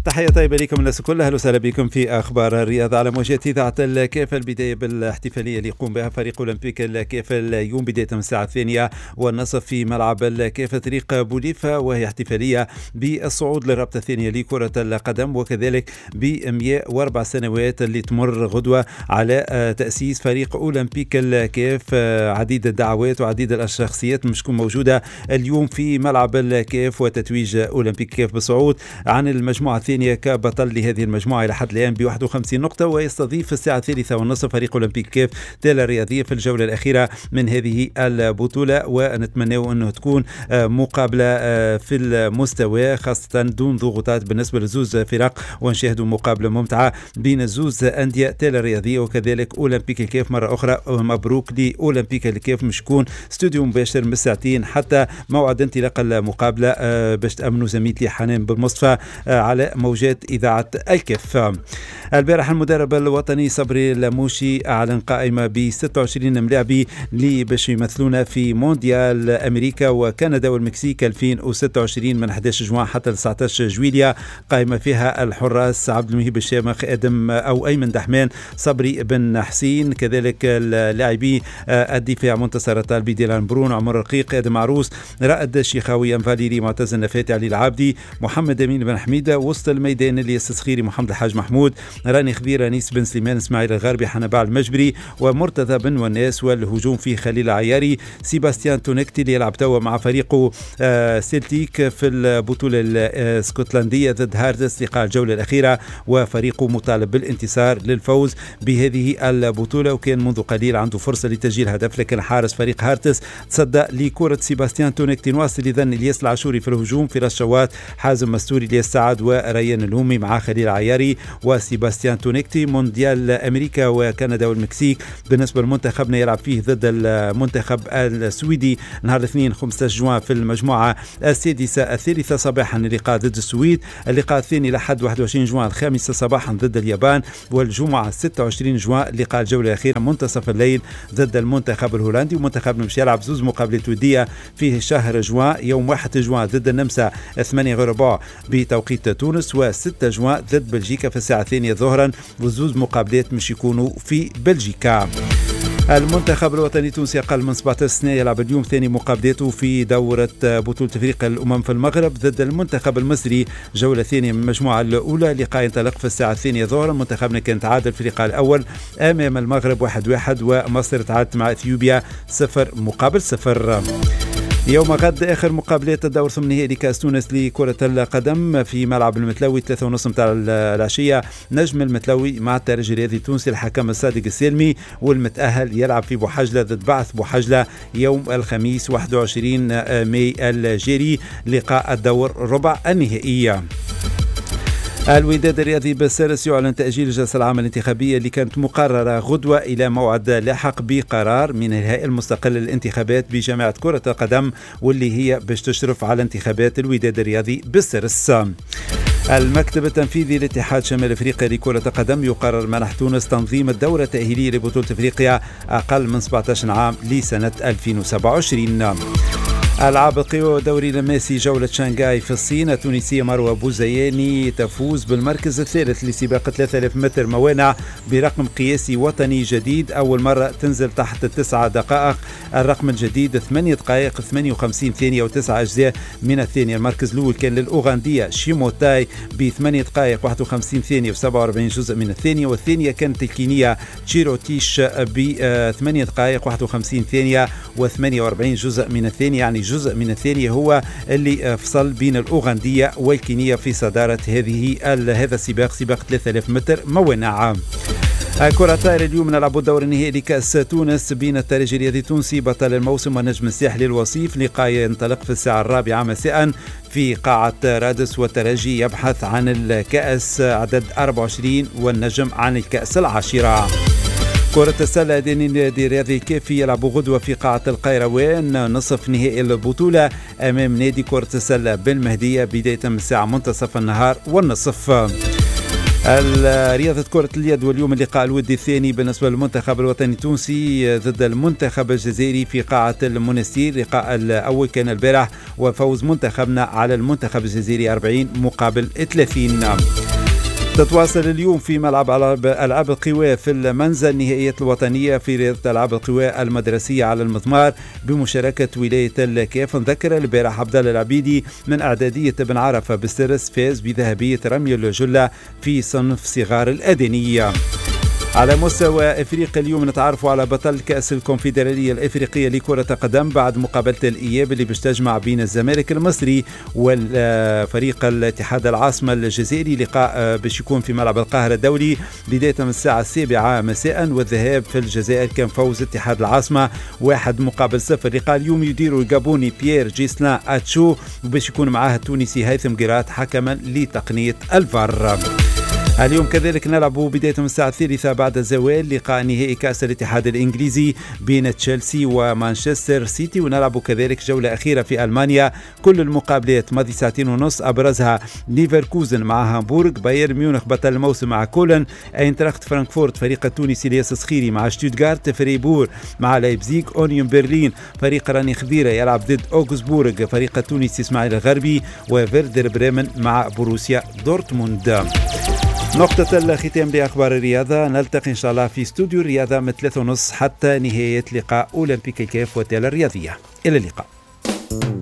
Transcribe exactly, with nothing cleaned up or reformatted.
تحية طيبة لكم الناس كلها، أهلا وسهلا بكم في أخبار الرياضة على موجات إذاعة الكيف. البداية بالاحتفالية اللي يقوم بها فريق أولمبيك الكيف اليوم بداية من الساعة الثانية والنصف في ملعب الكيف طريق بوليفا، وهي احتفالية بالصعود للرابطة الثانية لكرة القدم، وكذلك بمئة وأربع سنوات اللي تمر غدوة على تأسيس فريق أولمبيك الكيف. عديد الدعوات وعديد الشخصيات مش تكون موجودة اليوم في ملعب الكيف، وتتويج أولمبيك الكيف بالصعود عن المجموعة الثانية كبطل لهذه المجموعة إلى حد الآن ب واحد وخمسين نقطة، ويستضيف في الساعة الثالثة والنصف فريق أولمبيك كيف تالا الرياضية في الجولة الأخيرة من هذه البطولة، ونتمنى أنه تكون مقابلة في المستوى خاصة دون ضغوطات بالنسبة لزوز فرق، ونشاهدوا مقابلة ممتعة بين الزوز أندية تالا الرياضية وكذلك أولمبيك الكيف. مرة أخرى مبروك لأولمبيك الكيف، مش يكون استوديو مباشر من الساعتين حتى موعد انطلاق المقابلة باش تأمنوا زميلتي حنان بالمصطفى على موجات إذاعة الكيف. البارح المدرب الوطني صبري الموشي أعلن قائمة ب ستة وعشرين ملاعبي اللي باش يمثلونا في مونديال أمريكا وكندا والمكسيك ألفين وستة وعشرين من أحد عشر جوان حتى تسعة عشر جويلية. قائمة فيها الحراس عبد المهيب الشامخ، آدم أو أيمن دحمان، صبري بن حسين، كذلك اللاعبي الدفاع منتصر طالبي، ديلان برون، عمر رقيق، آدم عروس، رائد الشيخاوي، فاليري، معتز النفاتي، علي العابدي، محمد أمين بن حميدة. وسط الميدان اللي السسخيري، محمد الحاج محمود، راني خبير، انيس بن سليمان، اسماعيل الغربي، حنباع المجبري ومرتضى بن والناس. والهجوم في خليل عياري، سيباستيان تونكتي اللي يلعب توا مع فريقه آه سيلتيك في البطولة الاسكتلندية ضد هارتس لقاء الجولة الأخيرة، وفريقه مطالب بالانتصار للفوز بهذه البطولة، وكان منذ قليل عنده فرصة لتسجيل هدف، لكن حارس فريق هارتس تصدى لكرة سيباستيان تونكتي. نواصل إذن الياس العاشوري في الهجوم، في رشوات، حازم مستوري، الياس سعد وريان الهومي مع خليل عياري وسيباستيان تونكتي. مونديال أمريكا وكندا والمكسيك بالنسبة لمنتخبنا يلعب فيه ضد المنتخب السويدي نهار الاثنين خمسة عشر جوان في المجموعة السادسة الثالثة صباحا اللقاء ضد السويد، اللقاء الثاني لحد واحد وعشرين جوان الخامسة صباحا ضد اليابان، والجمعة ستة وعشرين جوان لقاء الجولة الأخيرة منتصف الليل ضد المنتخب الهولندي. ومنتخبنا مش يلعب زوز مقابلات ودية في شهر جوان، يوم واحد جوان ضد النمسا ثمانية غير ربع بتوقيت تونس، وستة جوان ضد بلجيكا في الساعة الثانية ظهرا، وزوز مقابلات مش يكونوا في بلجيكا. المنتخب الوطني التونسي أقل من سبعة عشر سنة يلعب اليوم ثاني مقابلاته في دورة بطولة أفريقيا الأمم في المغرب ضد المنتخب المصري، جولة ثانية من المجموعة الأولى. لقاء ينطلق في الساعة الثانية ظهرا. منتخبنا كان تعادل في اللقاء الأول أمام المغرب واحد واحد، ومصر تعادلت مع إثيوبيا صفر مقابل صفر. يوم غد آخر مقابلات الدور الثمانية لكأس تونس لكرة القدم في ملعب المتلوي ثلاثة ونص متاع العشية. نجم المتلوي مع الترجي الرياضي التونسي الحكم الصادق السالمي، والمتأهل يلعب في بوحجلة ضد بعث بوحجلة يوم الخميس واحد وعشرين ماي الجاري، لقاء الدور ربع النهائية. الوداد الرياضي بالسرس يعلن تأجيل الجلسة العامة الانتخابية اللي كانت مقررة غدوة إلى موعد لاحق بقرار من الهيئة المستقلة للانتخابات بجامعة كرة القدم، واللي هي باش تشرف على انتخابات الوداد الرياضي بالسرس. المكتب التنفيذي لاتحاد شمال افريقيا لكرة القدم يقرر منح تونس تنظيم الدورة التأهيلية لبطولة افريقيا اقل من سبعة عشر عام لسنة ألفين وسبعة وعشرين. ألعاب القوى دوري لماسي جولة شانغهاي في الصين، التونسية مروة بوزياني تفوز بالمركز الثالث لسباق ثلاثة آلاف متر موانع برقم قياسي وطني جديد، أول مرة تنزل تحت التسعة دقائق. الرقم الجديد ثمانية دقائق ثمانية وخمسين ثانية وتسعة أجزاء من الثانية. المركز الأول كان للأوغندية شيموتاي بثمانية دقائق واحد وخمسين ثانية وسبعة وأربعين جزء من الثانية، والثانية كانت الكينية تشيروتيش بثمانية دقائق واحد وخمسين ثانية وثمانية وأربعين جزء من الثانية، يعني جزء من الثانية هو اللي فصل بين الأوغندية والكينية في صدارة هذه هذا السباق، سباق ثلاثة آلاف متر موانع. كرة طائرة اليوم نلعب الدور النهائي لكأس تونس بين الترجي الرياضي التونسي بطل الموسم والنجم الساحلي الوصيف. لقاء ينطلق في الساعة الرابعة مساء في قاعة رادس، والترجي يبحث عن الكأس عدد أربعة وعشرين والنجم عن الكأس العاشرة. كرة السلة نادي الرياضي كيفي يلعب غدوة في قاعة القيروان نصف نهائي البطولة أمام نادي كرة السلة بالمهدية بداية من الساعة منتصف النهار والنصف. رياضة كرة اليد، واليوم اللقاء الودي الثاني بالنسبة للمنتخب الوطني التونسي ضد المنتخب الجزائري في قاعة المنستير. اللقاء الأول كان البارح وفوز منتخبنا على المنتخب الجزائري أربعين مقابل ثلاثين. تتواصل اليوم في ملعب ألعاب القوى في المنزل النهائيات الوطنية في رياضة ألعاب القوى المدرسية على المضمار بمشاركة ولاية الكاف. نذكر البارح عبد الله العبيدي من إعدادية بن عرفة بالسرس فاز بذهبية رمي الجلة في صنف صغار الأدنية. على مستوى افريقيا اليوم نتعرفوا على بطل كأس الكونفدرالية الافريقية لكرة القدم بعد مقابلة الاياب اللي باش تجمع بين الزمالك المصري والفريق الاتحاد العاصمة الجزائري. لقاء باش يكون في ملعب القاهرة الدولي بداية من الساعة السابعة مساء، والذهاب في الجزائر كان فوز اتحاد العاصمة واحد مقابل صفر. لقاء اليوم يدير الجابوني بيير جيسلان اتشو وباش يكون معاه التونسي هيثم قيرات حكما لتقنية الفار. اليوم كذلك نلعب بداية من الساعة الثالثة بعد الزوال لقاء نهائي كأس الاتحاد الإنجليزي بين تشيلسي ومانشستر سيتي، ونلعب كذلك جولة أخيرة في ألمانيا. كل المقابلات ماضي ساعتين ونص، أبرزها ليفركوزن مع هامبورغ، بايرن ميونخ بطل الموسم مع كولن، أينتراخت فرانكفورت فريق التونسي الياس صخيري مع شتوتغارت، فريبور مع لايبزيغ، أونيون برلين فريق راني خضيرة يلعب ضد أوغسبورغ فريق التونسي إسماعيل الغربي، وفيردر بريمن مع بروسيا دورتموند. نقطة الختام لأخبار الرياضة، نلتقي إن شاء الله في استوديو الرياضة من ثلاثة ونص حتى نهاية لقاء أولمبيك الكاف والتالة الرياضية. إلى اللقاء.